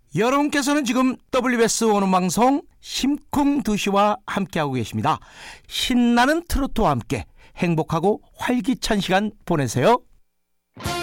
여러분께서는 지금 WBS 오는방송 심쿵두시와 함께하고 계십니다. 신나는 트로트와 함께 행복하고 활기찬 시간 보내세요.